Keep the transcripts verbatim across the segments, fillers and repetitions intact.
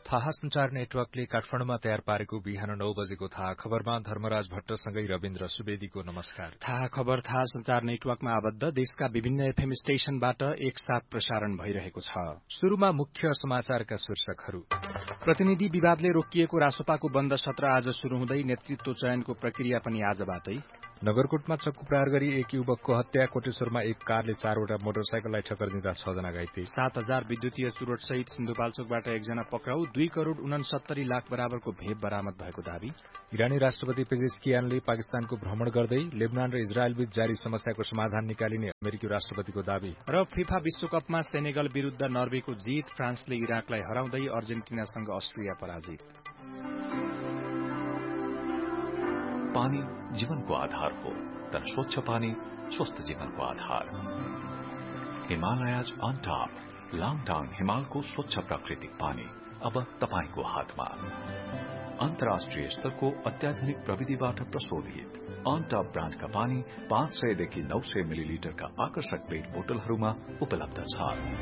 थाहा संचार नेटवर्कले काठमाडौँमा तयार पारेको बिहान नौ बजेको थाहा खबरमा धर्मराज भट्टसँगै रविन्द्र सुवेदीको नमस्कार। थाहा खबर थाहा संचार नेटवर्कमा आबद्ध देशका विभिन्न एफएम स्टेशनबाट एकसाथ प्रसारण भइरहेको छ। शुरूमा मुख्य समाचारका शीर्षकहरू। प्रतिनिधि विवादले रोकिएको रासोपाको बन्द सत्र आज शुरू हुँदै नेतृत्व चयनको प्रक्रिया पनि आजबाटै। नगरकोटमा चक्कु प्रहार गरी एक युवकको हत्या। कोटेश्वरमा एक कारले चारवटा मोटरसाइकललाई ठक्कर दिँदा छजना घाइते। सात हजार विद्युतीय चुरोट सहित सिन्धुपाल्चोकबाट एकजना पक्राउ। दुई करोड़ उनसत्तरी लाख बराबरको भेप बरामद भएको दावी। इरानी राष्ट्रपति पेजेस्कियानले पाकिस्तानको भ्रमण गर्दै लेबनान र इजरायलबीच जारी समस्याको समाधान निकालिने अमेरिकी राष्ट्रपतिको दावी। र फिफा विश्वकपमा सेनेगल विरूद्ध नर्वेको जीत। फ्रान्सले इराकलाई हराउँदै अर्जेन्टिनासँग अस्ट्रिया पराजित। पानी जीवनको आधार हो, तर स्वच्छ पानी स्वस्थ जीवनको आधार। हिमालयज अन टॉप लाङटाङ हिमालको स्वच्छ प्राकृतिक पानी अब तपाईको हातमा। अन्तर्राष्ट्रिय स्तरको अत्याधुनिक प्रविधिबाट प्रशोधित अन टॉप ब्रान्डका पानी पाँच सयदेखि नौ सय मिलिलिटरका आकर्षक प्लेट बोतलहरूमा उपलब्ध छ।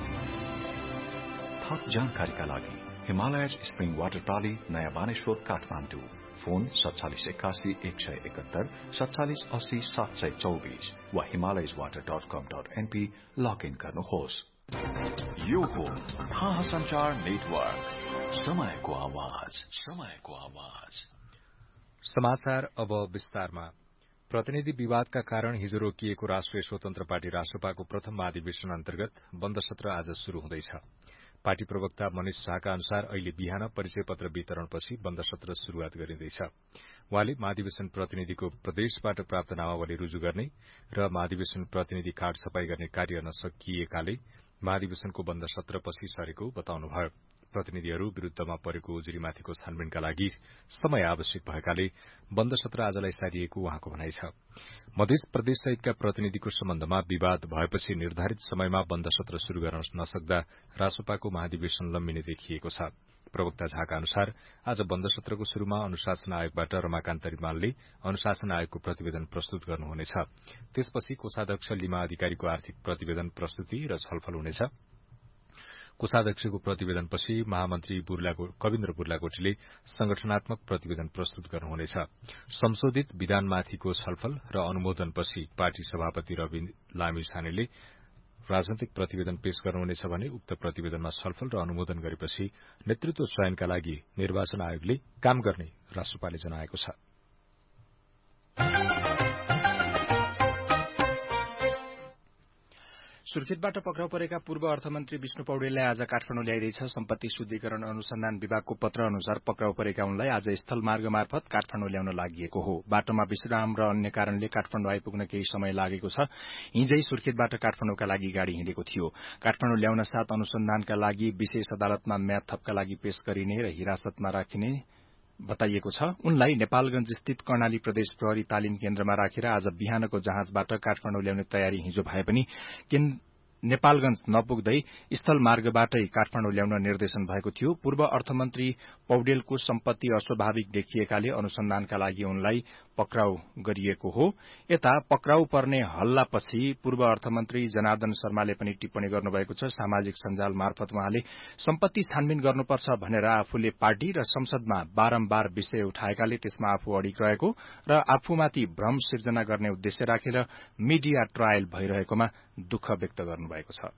थप जानकारीका लागि हिमालयज स्प्रिङ वाटर प्राली नयाँ बानेश्वर काठमाडौँ। फोन सत्तालिस एकासी एक सय एकहत्तर सत्तालिस अस्सी सात सय चौबीस वा हिमालयज वाटर डट कम डट एनपी लगइन गर्नुहोस्। यो हो थाहा संचार नेटवर्क, समयको आवाज, समयको आवाज। समाचार अब विस्तारमा। प्रतिनिधि विवादका कारण हिजो रोकिएको राष्ट्रिय स्वतन्त्र पार्टी रासोपाको प्रथम महाधिवेशन अन्तर्गत बन्द सत्र आज शुरू हुँदैछ। पार्टी प्रवक्ता मनिष झाका अनुसार अहिले बिहान परिचय पत्र वितरणपछि बन्द सत्र शुरूआत गरिँदैछ। उहाँले महाधिवेशन प्रतिनिधिको प्रदेशबाट प्राप्त नामावली रुजु गर्ने र महाधिवेशन प्रतिनिधि कार्ड छपाई गर्ने कार्य नसकिएकाले महाधिवेशनको बन्द सत्रपछि सरेको बताउनुभयो। प्रतिनिधिहरू विरूद्धमा परेको उजुरीमाथिको छानबिनका लागि समय आवश्यक भएकाले बन्द सत्र आजलाई सारिएको उहाँको भनाइ छ। मध्य प्रदेश सहितका प्रतिनिधिको सम्बन्धमा विवाद भएपछि निर्धारित समयमा बन्द सत्र शुरू गर्न नसक्दा रासोपाको महाधिवेशन लम्बिने देखिएको छ। प्रवक्ता झाका अनुसार आज बन्द सत्रको शुरूमा अनुशासन आयोगबाट रमाकान्त रिमालले अनुशासन आयोगको प्रतिवेदन प्रस्तुत गर्नुहुनेछ। त्यसपछि कोषाध्यक्ष लिमा अधिकारीको आर्थिक प्रतिवेदन प्रस्तुति र छलफल हुनेछ। कोषाध्यक्षको प्रतिवेदनपछि महामन्त्री कविन्द्र बुर्लाकोटीले संगठनात्मक प्रतिवेदन प्रस्तुत गर्नुहुनेछ। संशोधित विधानमाथिको छलफल र अनुमोदनपछि पार्टी सभापति रवि लामिछानेले राजनैतिक प्रतिवेदन पेश गर्नुहुनेछ भने उक्त प्रतिवेदनमा छलफल र अनुमोदन गरेपछि नेतृत्व चयनका लागि निर्वाचन आयोगले काम गर्ने राष्ट्रपाले जनाएको छ। सुर्खेतबाट पक्राउ परेका पूर्व अर्थमन्त्री विष्णु पौडेललाई आज काठमाडौँ ल्याइरहेछ। सम्पत्ति शुद्धिकरण अनुसन्धान विभागको पत्र अनुसार पक्राउ परेका उनलाई आज स्थलमार्ग मार्फत काठमाडौँ ल्याउन लागि हो। बाटोमा विश्राम र अन्य कारणले काठमाडौँ आइपुग्न केही समय लागेको छ। हिजै सुर्खेतबाट काठमाडौँका लागि गाड़ी हिँडेको थियो। काठमाडौँ ल्याउन साथ अनुसन्धानका लागि विशेष अदालतमा म्याद थपका लागि पेश गरिने र हिरासतमा राखिने बताइएको छ। उनलाई नेपालगंज स्थित कर्णाली प्रदेश प्रहरी तालिम केन्द्रमा राखेर आज बिहानको जहाजबाट काठमाडौँ ल्याउने तयारी हिजो भए पनि नेपालगंज नपुग्दै स्थल मार्गबाटै काठमाडौँ ल्याउन निर्देशन भएको थियो। पूर्व अर्थमन्त्री पौडेलको सम्पत्ति अस्वाभाविक देखिएकाले अनुसन्धानका लागि उनलाई पक्राउ गरिएको हो। यता पक्राउ पर्ने हल्लापछि पूर्व अर्थमन्त्री जनार्दन शर्माले पनि टिप्पणी गर्नुभएको छ। सामाजिक सञ्जाल मार्फत उहाँले सम्पत्ति छानबिन गर्नुपर्छ भनेर आफूले पार्टी र संसदमा बारम्बार विषय उठाएकाले त्यसमा आफू अडिग रहेको र आफूमाथि भ्रम सिर्जना गर्ने उद्देश्य राखेर मिडिया ट्रायल भइरहेकोमा दुःख व्यक्त गर्नुभएको छ।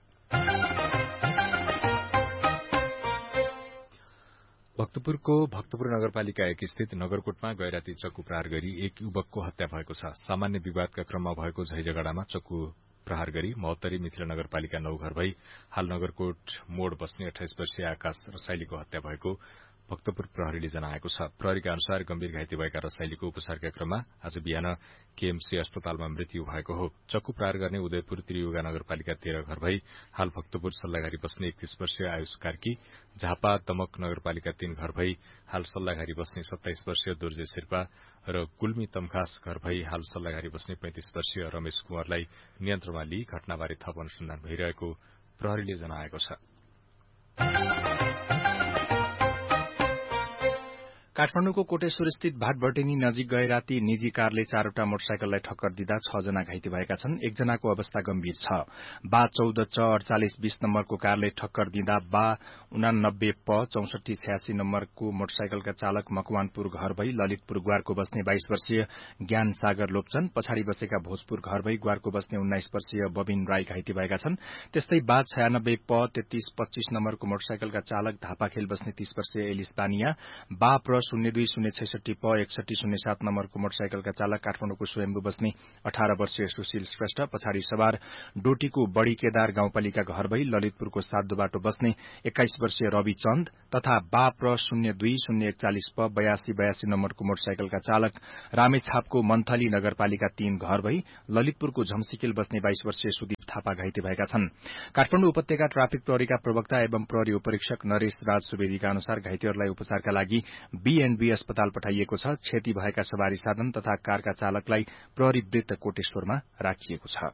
भक्तपुरको भक्तपुर नगरपालिका एक स्थित नगरकोटमा गैराती चक्कु प्रहार गरी एक युवकको हत्या भएको छ। सामान्य विवादका क्रममा भएको झैझगडामा चक्कु प्रहार गरी महोत्तरी मिथिला नगरपालिका नौ घर भई हाल नगरकोट मोड़ बस्ने अठाइस वर्षीय आकाश रसाइलीको हत्या भएको भक्तपुर प्रहरीले जनाएको छ। प्रहरीका अनुसार गम्भीर घाइते भएका रसाइलीको उपचारका क्रममा आज बिहान केएमसी अस्पतालमा मृत्यु भएको हो। चक्कु प्रहार गर्ने उदयपुर त्रियुगा नगरपालिका तेह्र घर भई हाल भक्तपुर सल्लाघारी बस्ने एकतीस वर्षीय आयुष कार्की, झापा दमक नगरपालिका तीन घर भई हाल सल्लाघारी बस्ने सत्ताइस वर्षीय दुर्जे शेर्पा र गुल्मी तमखास घर भई हाल सल्लाघारी बस्ने पैंतिस वर्षीय रमेश कुँवरलाई नियन्त्रणमा लिई घटनाबारे थप अनुसन्धान भइरहेको प्रहरीले जनाएको छ। काठमाडौँको कोटेश्वर-स्थित भाटभटेनी नजिक गए राती निजी कारले चारवटा मोटरसाइकललाई ठक्कर दिँदा छ जना घाइते भएका छन्। एकजनाको अवस्था गम्भीर छ। बा चौध च अडचालिस बीस नम्बरको कारले ठक्कर दिँदा बा उनानब्बे प चौसठी छयासी नम्बरको मोटरसाइकलका चालक मकवानपुर घर भई ललितपुर ग्वारको बस्ने बाइस वर्षीय ज्ञान सागर लोप्चन, पछाडि बसेका भोजपुर घर भई ग्वारको बस्ने उन्नाइस वर्षीय बबिन राई घाइते भएका छन्। त्यस्तै बा छयानब्बे प तेत्तीस पच्चीस नम्बरको मोटरसाइकलका चालक धापाखेल बस्ने तीस वर्षीय एलिस पानिया, बा प्र शून्य दुई शून्य छैसठी प एकसठी शून्य सात नम्बरको मोटरसाइकलका चालक काठमाडौँको स्वयम्भू बस्ने अठार वर्षीय सुशील श्रेष्ठ, पछाडि सवार डोटीको बड़ी केदार गाउँपालिका घर भई ललितपुरको साधो बाटो बस्ने एक्काइस वर्षीय रवि चन्द तथा बा प्र शून्य दुई शून्य एकचालिस प बयासी बयासी नम्बरको मोटरसाइकलका चालक रामेछापको मन्थली नगरपालिका तीन घर भई ललितपुरको झम्सिकेल बस्ने बाइस वर्षीय सुदीप थापा घाइते भएका छन्। काठमाडौँ उपत्यका ट्राफिक प्रहरीका प्रवक्ता एवं प्रहरी उपरीक्षक नरेश राज सुवेदीका अनुसार घाइतेहरूलाई उपचारका लागि बीएनबी अस्पताल पठाइएको छ। क्षति भएका सवारी साधन तथा कारका चालकलाई प्रहरी वृत्त कोटेश्वरमा राखिएको छ।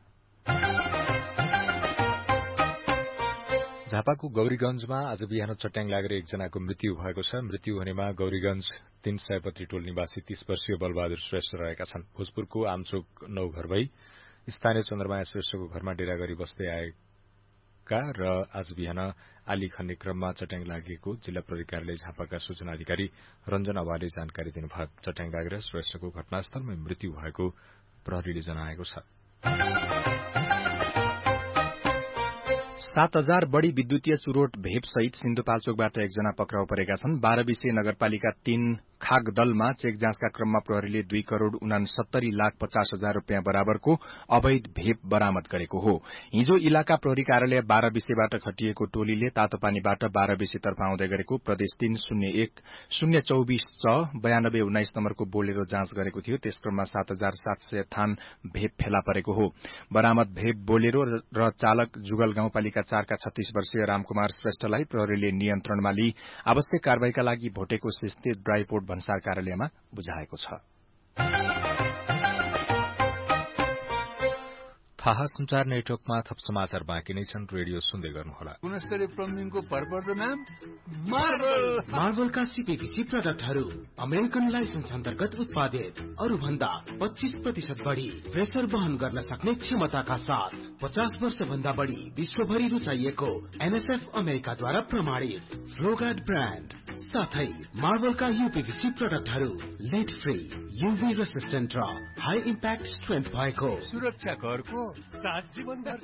झापाको गौरीगंजमा आज बिहान चट्याङ लागेर एकजनाको मृत्यु भएको छ। मृत्यु हुनेमा गौरीगंज तीन सयपत्री टोल निवासी तीस वर्षीय बलबहादुर श्रेष्ठ रहेका छन्। भोजपुरको आमचोक नौ घर भई स्थानीय चन्द्रमाया श्रेष्ठको घरमा डेरा गरी बस्दै आएका र आज बिहान आली खन्ने क्रममा चट्याङ लागेको जिल्ला प्रहरी कार्यालय झापाका सूचना अधिकारी रञ्जन अवाले जानकारी दिनुभयो। चट्याङ लागेर श्रेष्ठको घटनास्थलमै मृत्यु भएको प्रहरीले जनाएको छ। सात हजार बढ़ी विद्युतीय चुरोट भेपसहित सिन्धुपाल्चोकबाट एकजना पक्राउ परेका छन्। बाह्रविसे नगरपालिका तीन खागदलमा चेक जाँचका क्रममा प्रहरीले दुई करोड़ उनासत्तरी लाख पचास हजार रूपियाँ बराबरको अवैध भेप बरामद गरेको हो। हिजो इलाका प्रहरी कार्यालय बाह्रविसेबाट खटिएको टोलीले तातोपानीबाट बाह्रविसेतर्फ आउँदै गरेको प्रदेश तीन शून्य एक शून्य चौबिस च बयानब्बे उन्नाइस नम्बरको बोलेरो जाँच गरेको थियो। त्यस क्रममा सात हजार सात सय थान भेप फेला परेको हो। बरामद भेप बोलेरो र चालक जुगल गाउँपालिका चारका छत्तीस वर्षीय रामकुमार श्रेष्ठलाई प्रहरीले नियन्त्रणमा लिई आवश्यक कारवाहीका लागि भोटेको स्थित ड्राईपोर्ट भन्सार कार्यालयमा बुझाएको छ। थाहा संचार नेटवर्कमा थप समाचार बाँकी नै छन्। रेडियो सुन्दै गर्नुहोला। गुणस्तरीय प्लम्बिङको भरपर्दो नाम मार्बल। मार्बलका सीपीभीसी प्रोडक्टहरू अमेरिकन लाइसेन्स अन्तर्गत उत्पादित, अरू भन्दा पच्चीस प्रतिशत बढ़ी प्रेसर वहन गर्न सक्ने क्षमताका साथ पचास वर्ष भन्दा बढ़ी विश्वभरि रुचाइएको एनएसएफ अमेरिकाद्वारा प्रमाणित फ्लोगार्ड ब्रान्ड साथै मार्बलका यूपीभीसी प्रोडक्टहरू लेड फ्री, यूभी रेसिस्टेन्ट र हाई इम्प्याक्ट स्ट्रेन्थ भएको सुरक्षा घरको सात जीवन गर्छ।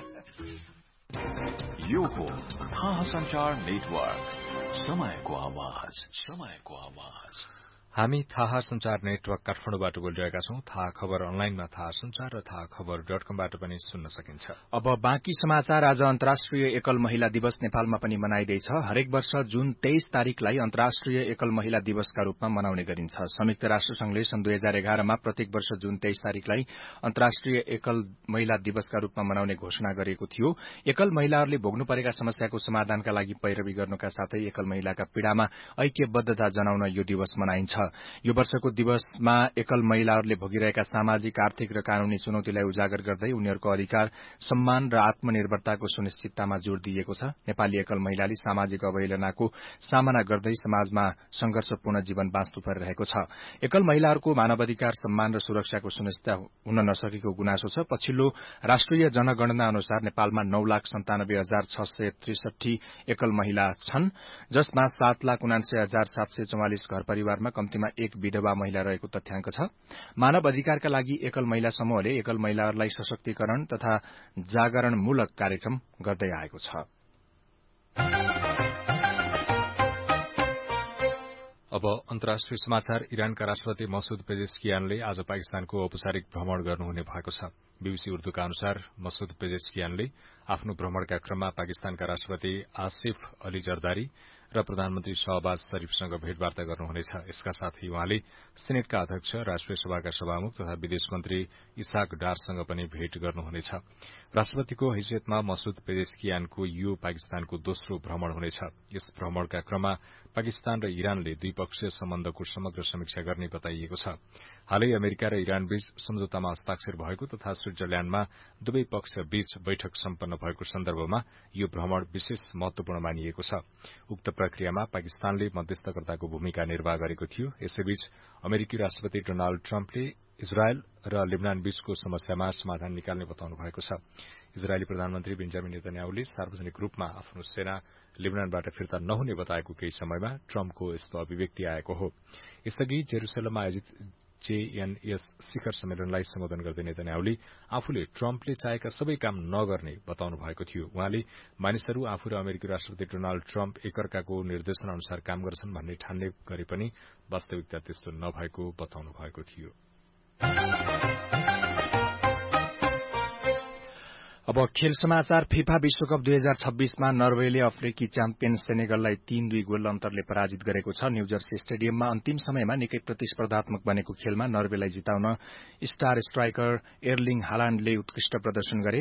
यो हो थाहा संचार नेटवर्क, समयको आवाज, समयको आवाज। हामी थाहा संचार नेटवर्क काठमाडौँबाट बोलिरहेका छौं। थाहा खबर अनलाइनमा थाहा संचार र थाहा खबर डट कमबाट पनि सुन्न सकिन्छ। अब बाँकी समाचार। आज अन्तर्राष्ट्रिय एकल महिला दिवस नेपालमा पनि मनाइँदैछ। हरेक वर्ष जुन तेइस तारिकलाई अन्तर्राष्ट्रिय एकल महिला दिवसका रूपमा मनाउने गरिन्छ। संयुक्त राष्ट्र संघले सन् दुई हजार एघारमा प्रत्येक वर्ष जुन तेइस तारिकलाई अन्तर्राष्ट्रिय एकल महिला दिवसका रूपमा मनाउने घोषणा गरेको थियो। एकल महिलाहरूले भोग्नु परेका समस्याको समाधानका लागि पैरवी गर्नुका साथै एकल महिलाका पीड़ामा ऐक्यबद्धता जनाउन यो दिवस मनाइन्छ। यो वर्षको दिवसमा एकल महिलाहरूले भोगिरहेका सामाजिक, आर्थिक र कानूनी चुनौतीलाई उजागर गर्दै उनीहरूको अधिकार, सम्मान र आत्मनिर्भरताको सुनिश्चिततामा जोड़ दिइएको छ। नेपाली एकल महिलाले सामाजिक अवहेलनाको सामना गर्दै समाजमा संघर्षपूर्ण जीवन बाँच्नु परिरहेको छ। एकल महिलाहरूको मानवाधिकार, सम्मान र सुरक्षाको सुनिश्चित हुन नसकेको गुनासो छ। पछिल्लो राष्ट्रिय जनगणना अनुसार नेपालमा नौ लाख सन्तानब्बे हजार छ सय त्रिसठी एकल महिला छन्, जसमा सात लाख उनान्सय हजार सात सय चौवालिस घर परिवारमा कम्तीमा एक विधवा महिला रहेको तथ्याङ्क छ। मानव अधिकारका लागि एकल महिला समूहले एकल महिलाहरूलाई सशक्तिकरण तथा जागरणमूलक कार्यक्रम गर्दै आएको छ। अब अन्तर्राष्ट्रिय समाचार। इरानका राष्ट्रपति मसूद पेजेस्कियानले आज पाकिस्तानको औपचारिक भ्रमण गर्नुहुने भएको छ। बीबीसी उर्दूका अनुसार मसूद पेजेस्कियानले आफ्नो भ्रमणका क्रममा पाकिस्तानका राष्ट्रपति आसिफ अली जरदारी र प्रधानमन्त्री शहबाज शरीफसँग भेटवार्ता गर्नुहुनेछ। यसका साथै उहाँले सिनेटका अध्यक्ष, राष्ट्रिय सभाका सभामुख तथा विदेश मन्त्री इसाक डारसँग पनि भेट गर्नुहुनेछ। राष्ट्रपतिको हैसियतमा मसूद पेजेस्कियानको यो पाकिस्तानको दोस्रो भ्रमण हुनेछ। यस भ्रमणका क्रममा पाकिस्तान र इरानले द्विपक्षीय सम्बन्धको समग्र समीक्षा गर्ने बताइएको छ। हालै अमेरिका र इरानबीच सम्झौतामा हस्ताक्षर भएको तथा स्विट्जरल्याण्डमा दुवै पक्ष बीच बैठक सम्पन्न भएको सन्दर्भमा यो भ्रमण विशेष महत्वपूर्ण मानिएको छ। उक्त प्रक्रियामा पाकिस्तानले मध्यस्थकर्ताको भूमिका निर्वाह गरेको थियो। यसैबीच अमेरिकी राष्ट्रपति डोनाल्ड ट्रम्पले इजरायल र लेबनान बीचको समस्यामा समाधान निकाल्ने बताउनु भएको छ। इजरायली प्रधानमन्त्री बेन्जामिन नेतन्याहुले सार्वजनिक रूपमा आफ्नो सेना लेबनानबाट फिर्ता नहुने बताएको केही समयमा ट्रम्पको यस्तो अभिव्यक्ति आएको हो। यसअघि जेरूसलममा आयोजित जेएनएस शिखर सम्मेलनलाई सम्बोधन गर्दै नेतन्याहुले आफूले ट्रम्पले चाहेका सबै काम नगर्ने बताउनु भएको थियो। उहाँले मानिसहरू आफू र अमेरिकी राष्ट्रपति डोनाल्ड ट्रम्प एकअर्काको निर्देशन अनुसार काम गर्छन् भन्ने ठान्ने गरे पनि वास्तविकता त्यस्तो नभएको बताउनु भएको थियो। अब खेल समाचार। फिफा विश्वकप दुई हजार छब्बीसमा नर्वेले अफ्रिकी च्याम्पियन सेनेगललाई तीन दुई गोल अन्तरले पराजित गरेको छ। न्यूजर्सी स्टेडियममा अन्तिम समयमा निकै प्रतिस्पर्धात्मक बनेको खेलमा नर्वेलाई जिताउन स्टार स्ट्राइकर एर्लिङ हालाण्डले उत्कृष्ट प्रदर्शन गरे।